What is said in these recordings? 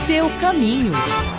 Seu caminho.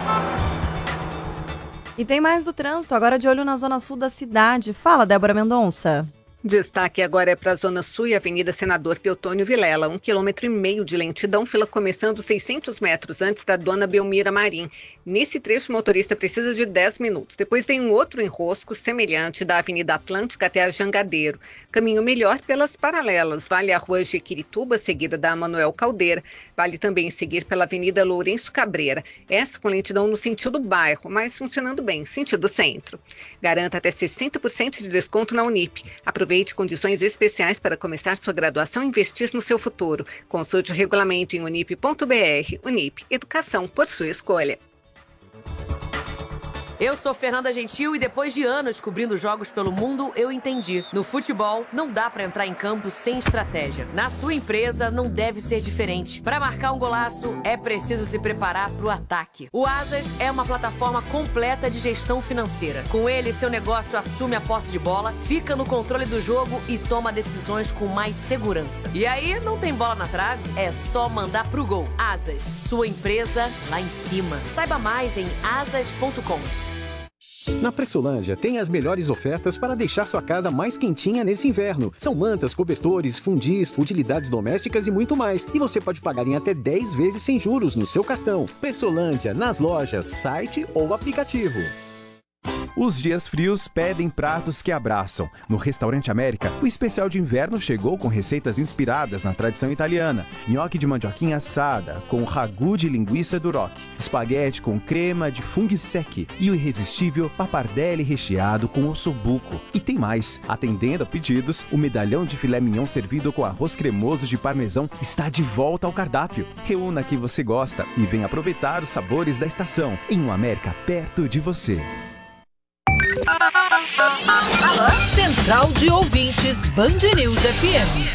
E tem mais do trânsito, agora de olho na zona sul da cidade. Fala, Débora Mendonça. Destaque agora é para a Zona Sul e Avenida Senador Teotônio Vilela, 1,5 km de lentidão, fila começando 600 metros antes da Dona Belmira Marim. Nesse trecho, o motorista precisa de 10 minutos. Depois tem um outro enrosco semelhante da Avenida Atlântica até a Jangadeiro. Caminho melhor pelas paralelas, vale a Rua Jequirituba, seguida da Manuel Caldeira. Vale também seguir pela Avenida Lourenço Cabreira. Essa com lentidão no sentido bairro, mas funcionando bem, sentido centro. Garanta até 60% de desconto na Unip. Aproveite condições especiais para começar sua graduação e investir no seu futuro. Consulte o regulamento em unip.br. Unip, educação por sua escolha. Eu sou Fernanda Gentil e depois de anos cobrindo jogos pelo mundo, eu entendi. No futebol, não dá pra entrar em campo sem estratégia. Na sua empresa, não deve ser diferente. Para marcar um golaço, é preciso se preparar pro ataque. O Asas é uma plataforma completa de gestão financeira. Com ele, seu negócio assume a posse de bola, fica no controle do jogo e toma decisões com mais segurança. E aí, não tem bola na trave? É só mandar pro gol. Asas, sua empresa lá em cima. Saiba mais em asas.com. Na Pressolândia tem as melhores ofertas para deixar sua casa mais quentinha nesse inverno. São mantas, cobertores, fundis, utilidades domésticas e muito mais. E você pode pagar em até 10 vezes sem juros no seu cartão. Pressolândia, nas lojas, site ou aplicativo. Os dias frios pedem pratos que abraçam. No Restaurante América, o especial de inverno chegou com receitas inspiradas na tradição italiana. Nhoque de mandioquinha assada, com ragu de linguiça duroc, espaguete com crema de funghi secchi e o irresistível pappardelle recheado com ossobuco. E tem mais. Atendendo a pedidos, o medalhão de filé mignon servido com arroz cremoso de parmesão está de volta ao cardápio. Reúna quem você gosta e venha aproveitar os sabores da estação em um América perto de você. Central de Ouvintes Band News FM.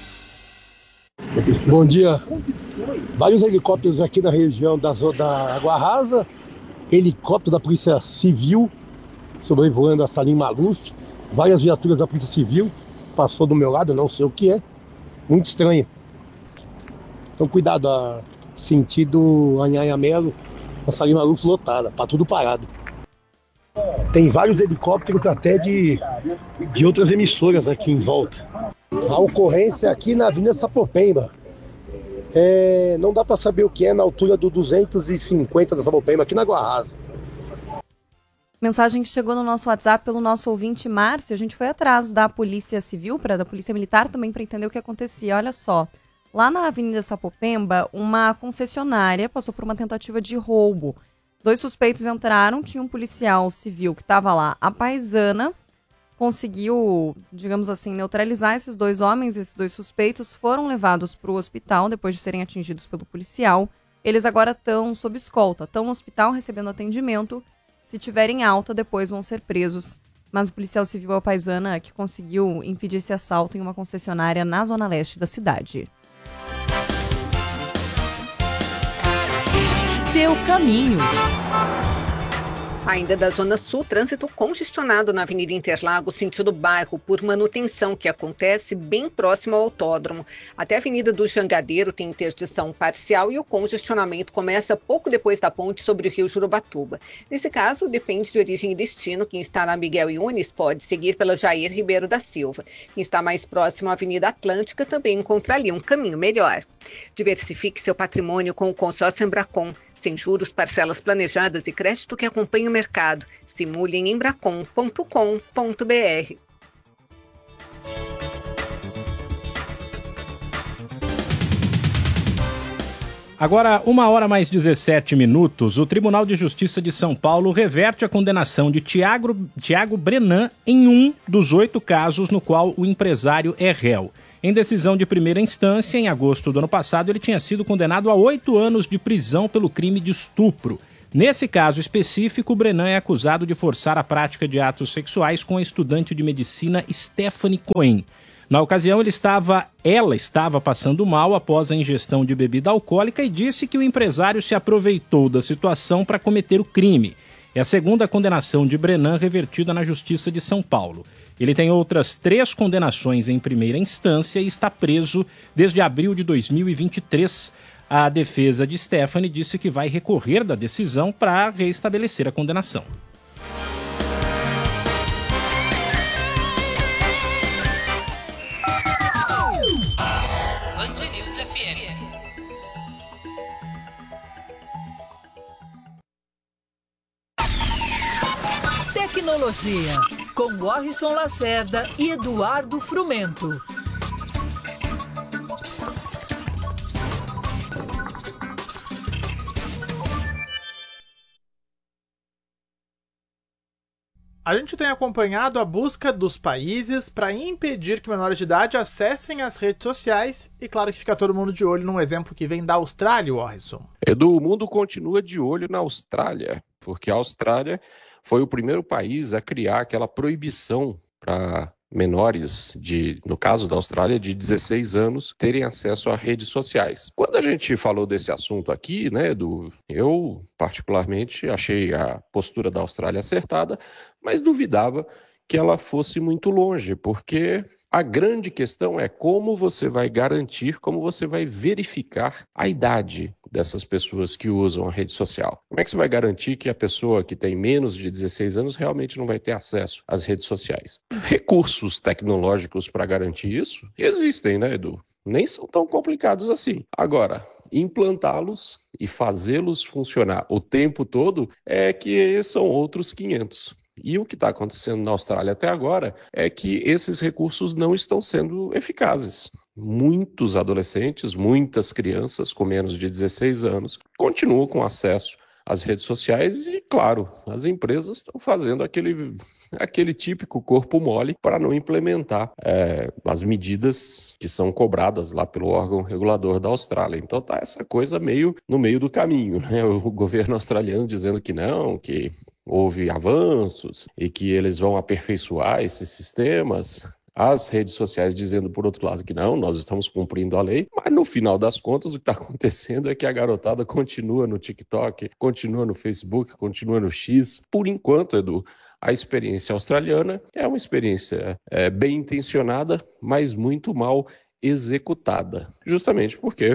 Bom dia. Vários helicópteros aqui na região da Água Rasa, helicóptero da Polícia Civil sobrevoando a Salim Maluf, várias viaturas da Polícia Civil, passou do meu lado, não sei o que é, muito estranho. Então cuidado, sentido Anhanha-Melo, a Salim Maluf lotada, tá tudo parado. Tem vários helicópteros até de outras emissoras aqui em volta. A ocorrência aqui na Avenida Sapopemba. Não dá para saber o que é na altura do 250 da Sapopemba, aqui na Água Rasa. Mensagem que chegou no nosso WhatsApp pelo nosso ouvinte Márcio. A gente foi atrás da Polícia Civil, da Polícia Militar também, para entender o que acontecia. Olha só, lá na Avenida Sapopemba, uma concessionária passou por uma tentativa de roubo. 2 suspeitos entraram, tinha um policial civil que estava lá. A paisana conseguiu, digamos assim, neutralizar esses 2 homens. Esses 2 suspeitos foram levados para o hospital depois de serem atingidos pelo policial. Eles agora estão sob escolta, estão no hospital recebendo atendimento. Se tiverem alta, depois vão ser presos. Mas o policial civil é a paisana que conseguiu impedir esse assalto em uma concessionária na zona leste da cidade. Seu caminho. Ainda da Zona Sul, trânsito congestionado na Avenida Interlagos, sentido bairro, por manutenção que acontece bem próximo ao autódromo. Até a Avenida do Jangadeiro tem interdição parcial e o congestionamento começa pouco depois da ponte sobre o rio Jurubatuba. Nesse caso, depende de origem e destino. Quem está na Miguel Yunes pode seguir pela Jair Ribeiro da Silva. Quem está mais próximo à Avenida Atlântica também encontra ali um caminho melhor. Diversifique seu patrimônio com o consórcio Embracon. Sem juros, parcelas planejadas e crédito que acompanha o mercado. Simule em embracon.com.br. Agora, 1h mais 17, o Tribunal de Justiça de São Paulo reverte a condenação de Tiago Brenan em um dos 8 casos no qual o empresário é réu. Em decisão de primeira instância, em agosto do ano passado, ele tinha sido condenado a 8 anos de prisão pelo crime de estupro. Nesse caso específico, o Brenan é acusado de forçar a prática de atos sexuais com a estudante de medicina Stephanie Cohen. Na ocasião, ela estava passando mal após a ingestão de bebida alcoólica e disse que o empresário se aproveitou da situação para cometer o crime. É a segunda condenação de Brenan revertida na Justiça de São Paulo. Ele tem outras 3 condenações em primeira instância e está preso desde abril de 2023. A defesa de Stephanie disse que vai recorrer da decisão para reestabelecer a condenação. Band News FM. Tecnologia, com Warrison Lacerda e Eduardo Frumento. A gente tem acompanhado a busca dos países para impedir que menores de idade acessem as redes sociais e claro que fica todo mundo de olho num exemplo que vem da Austrália, Warrison. Edu, o mundo continua de olho na Austrália, porque a Austrália foi o primeiro país a criar aquela proibição para menores, no caso da Austrália, de 16 anos, terem acesso a redes sociais. Quando a gente falou desse assunto aqui, né, Edu, eu particularmente achei a postura da Austrália acertada, mas duvidava que ela fosse muito longe, porque a grande questão é como você vai garantir, como você vai verificar a idade dessas pessoas que usam a rede social. Como é que você vai garantir que a pessoa que tem menos de 16 anos realmente não vai ter acesso às redes sociais? Recursos tecnológicos para garantir isso existem, né, Edu? Nem são tão complicados assim. Agora, implantá-los e fazê-los funcionar o tempo todo é que são outros 500. E o que está acontecendo na Austrália até agora é que esses recursos não estão sendo eficazes. Muitos adolescentes, muitas crianças com menos de 16 anos continuam com acesso às redes sociais e, claro, as empresas estão fazendo aquele típico corpo mole para não implementar as medidas que são cobradas lá pelo órgão regulador da Austrália. Então está essa coisa meio no meio do caminho, né? O governo australiano dizendo que não, que houve avanços e que eles vão aperfeiçoar esses sistemas. As redes sociais dizendo, por outro lado, que não, nós estamos cumprindo a lei, mas no final das contas o que está acontecendo é que a garotada continua no TikTok, continua no Facebook, continua no X. Por enquanto, Edu, a experiência australiana é uma experiência bem intencionada, mas muito mal executada, justamente porque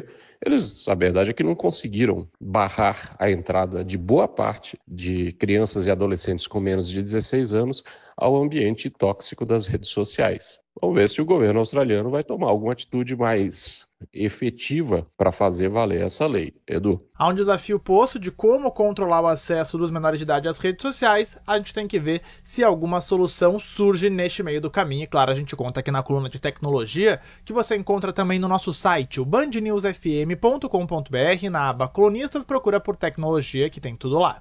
a verdade é que não conseguiram barrar a entrada de boa parte de crianças e adolescentes com menos de 16 anos ao ambiente tóxico das redes sociais. Vamos ver se o governo australiano vai tomar alguma atitude mais efetiva para fazer valer essa lei. Edu? Há um desafio posto de como controlar o acesso dos menores de idade às redes sociais. A gente tem que ver se alguma solução surge neste meio do caminho. E claro, a gente conta aqui na coluna de tecnologia, que você encontra também no nosso site, o bandnewsfm.com.br, na aba Colunistas, procura por tecnologia, que tem tudo lá.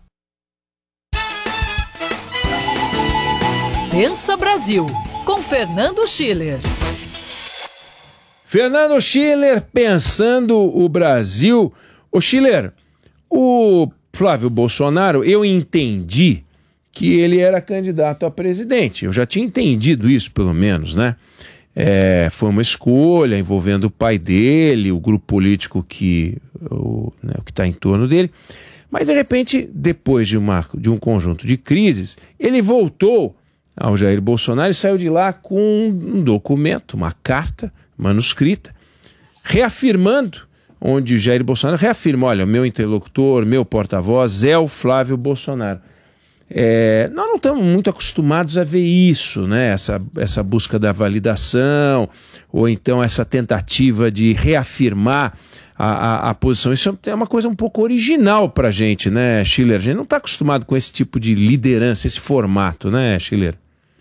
Pensa Brasil, com Fernando Schiller. Fernando Schiller, pensando o Brasil. Ô Schiller, o Flávio Bolsonaro, eu entendi que ele era candidato a presidente. Eu já tinha entendido isso, pelo menos, né? Foi uma escolha envolvendo o pai dele, o grupo político que está em torno dele. Mas, de repente, depois de um conjunto de crises, ele voltou ao Jair Bolsonaro e saiu de lá com um documento, uma carta manuscrita, reafirmando, onde o Jair Bolsonaro reafirma, olha, meu interlocutor, meu porta-voz é o Flávio Bolsonaro. Nós não estamos muito acostumados a ver isso, né? Essa busca da validação, ou então essa tentativa de reafirmar a posição. Isso é uma coisa um pouco original para a gente, né, Schiller? A gente não está acostumado com esse tipo de liderança, esse formato, né, Schiller?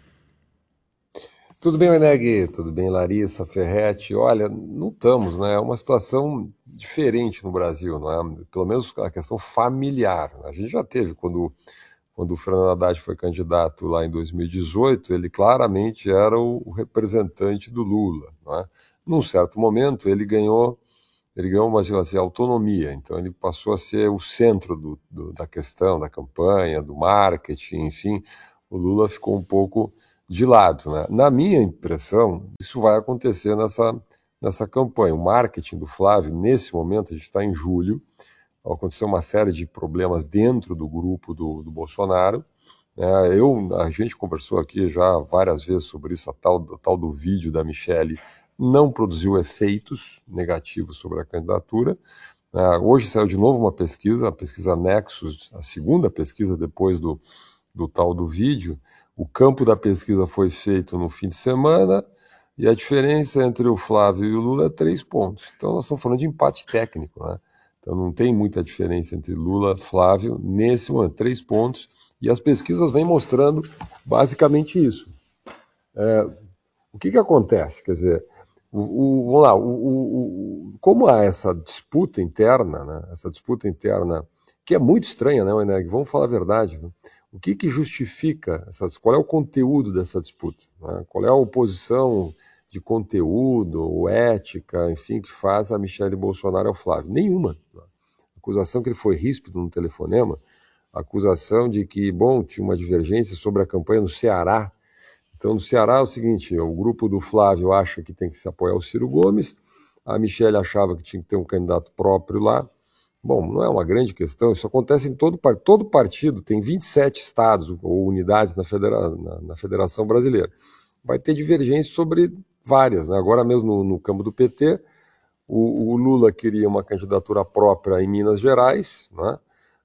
Tudo bem, Meneg? Tudo bem, Larissa, Ferretti? Olha, não estamos, né? É uma situação diferente no Brasil, não é? Pelo menos a questão familiar. A gente já teve, quando o Fernando Haddad foi candidato lá em 2018, ele claramente era o representante do Lula, não é? Num certo momento, ele ganhou uma autonomia, então ele passou a ser o centro da questão, da campanha, do marketing, enfim, o Lula ficou um pouco de lado, né? Na minha impressão, isso vai acontecer nessa campanha. O marketing do Flávio, nesse momento, a gente está em julho, aconteceu uma série de problemas dentro do grupo do Bolsonaro. A gente conversou aqui já várias vezes sobre isso, o tal do vídeo da Michelle não produziu efeitos negativos sobre a candidatura. Hoje saiu de novo uma pesquisa, a pesquisa Nexus, a segunda pesquisa depois do tal do vídeo. O campo da pesquisa foi feito no fim de semana e a diferença entre o Flávio e o Lula é 3 pontos. Então nós estamos falando de empate técnico, né? Então não tem muita diferença entre Lula e Flávio nesse momento, 3 pontos. E as pesquisas vêm mostrando basicamente isso. O que acontece? Quer dizer, vamos lá, como há essa disputa interna, né? Essa disputa interna que é muito estranha, né, Weneg? Vamos falar a verdade, né? O que justifica qual é o conteúdo dessa disputa? Né? Qual é a oposição de conteúdo ou ética, enfim, que faz a Michelle Bolsonaro ao Flávio? Nenhuma. Né? A acusação que ele foi ríspido no telefonema, a acusação de que, tinha uma divergência sobre a campanha no Ceará. Então, no Ceará é o seguinte, o grupo do Flávio acha que tem que se apoiar o Ciro Gomes, a Michelle achava que tinha que ter um candidato próprio lá. Não é uma grande questão, isso acontece em todo partido, tem 27 estados ou unidades na Federação Brasileira. Vai ter divergência sobre várias, né? Agora mesmo no campo do PT, o Lula queria uma candidatura própria em Minas Gerais, né?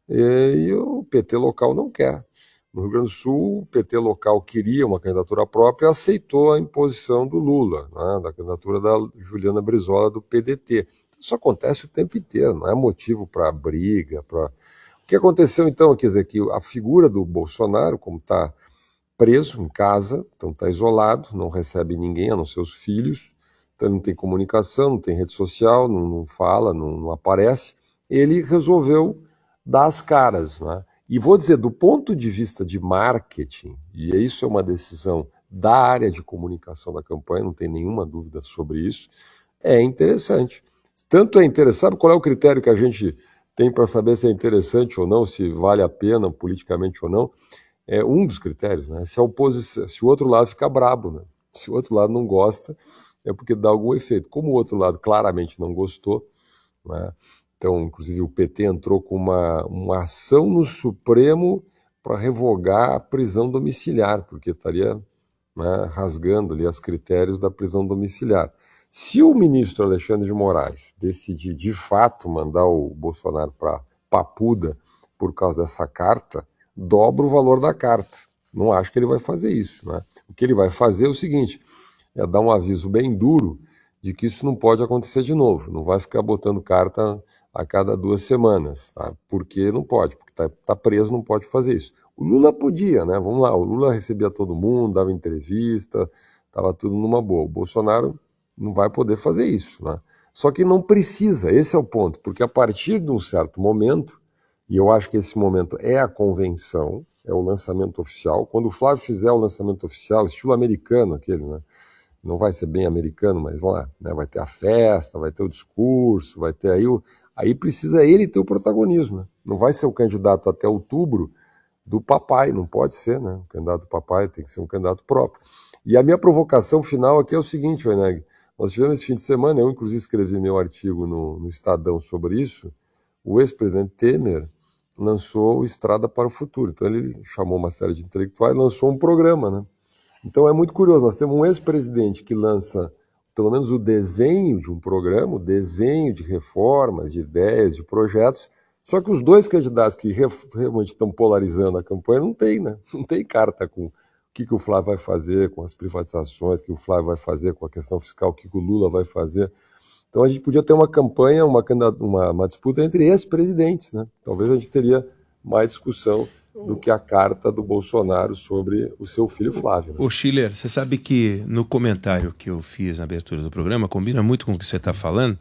E o PT local não quer. No Rio Grande do Sul, o PT local queria uma candidatura própria e aceitou a imposição do Lula, né? Da candidatura da Juliana Brizola do PDT. Isso acontece o tempo inteiro, não é motivo para briga. O que aconteceu então, quer dizer, que a figura do Bolsonaro, como está preso em casa, então está isolado, não recebe ninguém, a não ser os filhos, então não tem comunicação, não tem rede social, não fala, não aparece, ele resolveu dar as caras, né? E vou dizer, do ponto de vista de marketing, e isso é uma decisão da área de comunicação da campanha, não tem nenhuma dúvida sobre isso, é interessante. Tanto é interessante, sabe qual é o critério que a gente tem para saber se é interessante ou não, se vale a pena politicamente ou não? É um dos critérios, né? Se o outro lado fica brabo, né? Se o outro lado não gosta, é porque dá algum efeito. Como o outro lado claramente não gostou, né? Então, inclusive, o PT entrou com uma ação no Supremo para revogar a prisão domiciliar, porque estaria, né, rasgando ali os critérios da prisão domiciliar. Se o ministro Alexandre de Moraes decidir, de fato, mandar o Bolsonaro para Papuda por causa dessa carta, dobra o valor da carta. Não acho que ele vai fazer isso, né? O que ele vai fazer é o seguinte, é dar um aviso bem duro de que isso não pode acontecer de novo. Não vai ficar botando carta a cada 2 semanas, tá? Porque não pode, porque tá preso, não pode fazer isso. O Lula podia, né? Vamos lá, o Lula recebia todo mundo, dava entrevista, estava tudo numa boa. O Bolsonaro não vai poder fazer isso, né? Só que não precisa, esse é o ponto, porque a partir de um certo momento, e eu acho que esse momento é a convenção, é o lançamento oficial, quando o Flávio fizer o lançamento oficial, estilo americano aquele, né? Não vai ser bem americano, mas vamos lá, né? Vai ter a festa, vai ter o discurso, vai ter aí precisa ele ter o protagonismo, né? Não vai ser o candidato até outubro do papai, não pode ser, né? O candidato do papai tem que ser um candidato próprio. E a minha provocação final aqui é o seguinte, Weneg, nós tivemos esse fim de semana, eu inclusive escrevi meu artigo no Estadão sobre isso, o ex-presidente Temer lançou o Estrada para o Futuro, então ele chamou uma série de intelectuais e lançou um programa, né? Então é muito curioso, nós temos um ex-presidente que lança pelo menos o desenho de um programa, o desenho de reformas, de ideias, de projetos, só que os dois candidatos que realmente estão polarizando a campanha não tem, né? Não tem carta com o que o Flávio vai fazer com as privatizações, o que o Flávio vai fazer com a questão fiscal, o que o Lula vai fazer. Então a gente podia ter uma campanha, uma disputa entre ex-presidentes, né? Talvez a gente teria mais discussão do que a carta do Bolsonaro sobre o seu filho Flávio. Né? Ô Schiller, você sabe que no comentário que eu fiz na abertura do programa, combina muito com o que você está falando,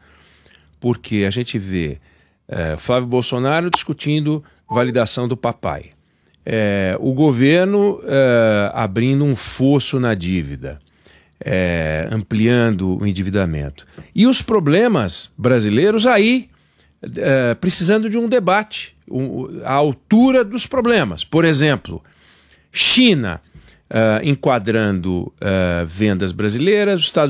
porque a gente vê Flávio Bolsonaro discutindo validação do papai, o governo abrindo um fosso na dívida, ampliando o endividamento. E os problemas brasileiros aí precisando de um debate, a altura dos problemas. Por exemplo, China enquadrando vendas brasileiras, os Estados